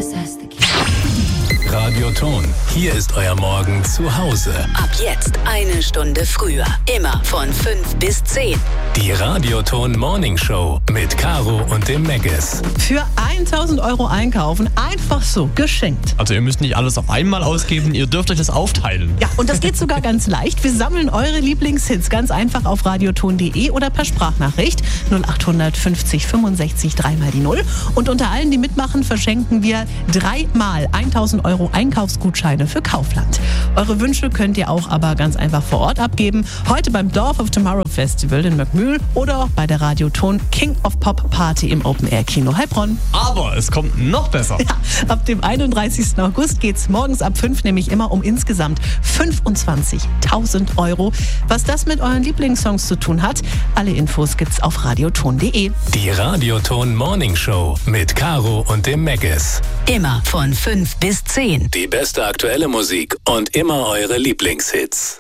possess the key. Radioton, hier ist euer Morgen zu Hause. Ab jetzt 1 Stunde früher. Immer von 5 bis 10. Die Radioton Morning Show mit Caro und dem Megges. Für 1.000 € einkaufen, einfach so, geschenkt. Also ihr müsst nicht alles auf einmal ausgeben, ihr dürft euch das aufteilen. Ja, und das geht sogar ganz leicht. Wir sammeln eure Lieblingshits ganz einfach auf radioton.de oder per Sprachnachricht 0800 50 65 3 mal die 0. Und unter allen, die mitmachen, verschenken wir 3-mal 1.000 € Einkaufsgutscheine für Kaufland. Eure Wünsche könnt ihr auch aber ganz einfach vor Ort abgeben. Heute beim Dorf of Tomorrow Festival in Möckmühl oder auch bei der Radioton King of Pop Party im Open Air Kino Heilbronn. Aber es kommt noch besser. Ja, ab dem 31. August geht's morgens ab 5 nämlich immer um insgesamt 25.000 €. Was das mit euren Lieblingssongs zu tun hat, alle Infos gibt's auf radioton.de. Die Radioton Morning Show mit Caro und dem Megges. Immer von 5 bis 10. Die beste aktuelle Musik und immer eure Lieblingshits.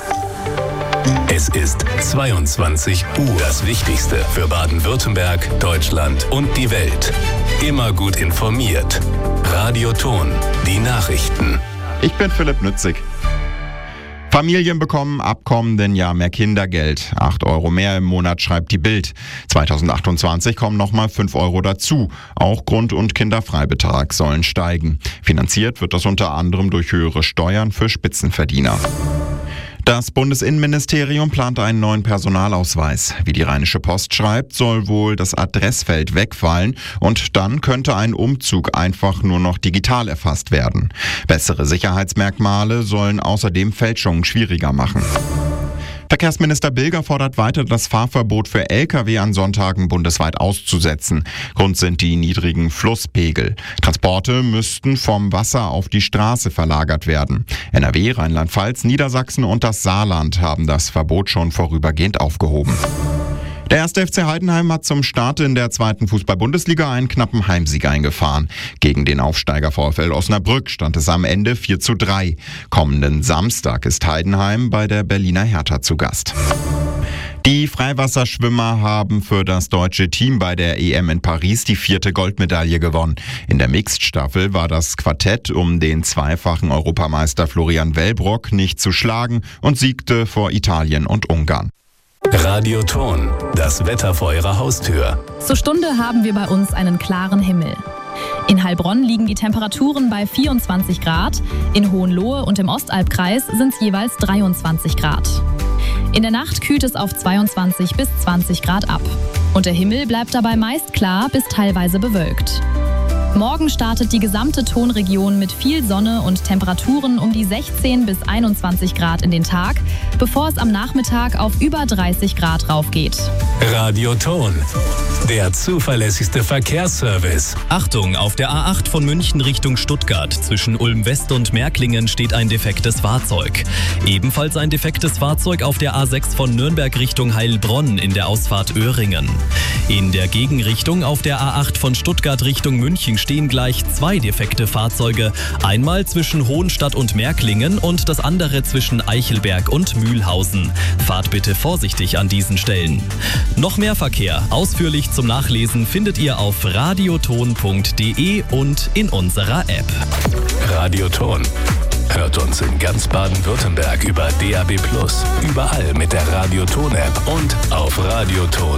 Es ist 22 Uhr. Das Wichtigste für Baden-Württemberg, Deutschland und die Welt. Immer gut informiert. Radioton, die Nachrichten. Ich bin Philipp Nützig. Familien bekommen ab kommenden Jahr mehr Kindergeld. 8 € mehr im Monat, schreibt die Bild. 2028 kommen nochmal 5 € dazu. Auch Grund- und Kinderfreibetrag sollen steigen. Finanziert wird das unter anderem durch höhere Steuern für Spitzenverdiener. Das Bundesinnenministerium plant einen neuen Personalausweis. Wie die Rheinische Post schreibt, soll wohl das Adressfeld wegfallen und dann könnte ein Umzug einfach nur noch digital erfasst werden. Bessere Sicherheitsmerkmale sollen außerdem Fälschungen schwieriger machen. Verkehrsminister Bilger fordert weiter, das Fahrverbot für Lkw an Sonntagen bundesweit auszusetzen. Grund sind die niedrigen Flusspegel. Transporte müssten vom Wasser auf die Straße verlagert werden. NRW, Rheinland-Pfalz, Niedersachsen und das Saarland haben das Verbot schon vorübergehend aufgehoben. Der 1. FC Heidenheim hat zum Start in der 2. Fußball-Bundesliga einen knappen Heimsieg eingefahren. Gegen den Aufsteiger VfL Osnabrück stand es am Ende 4:3. Kommenden Samstag ist Heidenheim bei der Berliner Hertha zu Gast. Die Freiwasserschwimmer haben für das deutsche Team bei der EM in Paris die 4. Goldmedaille gewonnen. In der Mixed-Staffel war das Quartett um den zweifachen Europameister Florian Wellbrock nicht zu schlagen und siegte vor Italien und Ungarn. Radioton, das Wetter vor eurer Haustür. Zur Stunde haben wir bei uns einen klaren Himmel. In Heilbronn liegen die Temperaturen bei 24 Grad, in Hohenlohe und im Ostalbkreis sind es jeweils 23 Grad. In der Nacht kühlt es auf 22 bis 20 Grad ab. Und der Himmel bleibt dabei meist klar bis teilweise bewölkt. Morgen startet die gesamte Tonregion mit viel Sonne und Temperaturen um die 16 bis 21 Grad in den Tag, bevor es am Nachmittag auf über 30 Grad raufgeht. Radioton, der zuverlässigste Verkehrsservice. Achtung, auf der A8 von München Richtung Stuttgart. Zwischen Ulm-West und Märklingen steht ein defektes Fahrzeug. Ebenfalls ein defektes Fahrzeug auf der A6 von Nürnberg Richtung Heilbronn in der Ausfahrt Öhringen. In der Gegenrichtung auf der A8 von Stuttgart Richtung München stehen gleich 2 defekte Fahrzeuge. Einmal zwischen Hohenstadt und Märklingen und das andere zwischen Eichelberg und Mühlhausen. Fahrt bitte vorsichtig an diesen Stellen. Noch mehr Verkehr, ausführlich zum Nachlesen, findet ihr auf radioton.de und in unserer App. Radioton. Hört uns in ganz Baden-Württemberg über DAB+, überall mit der Radioton-App und auf radioton.de.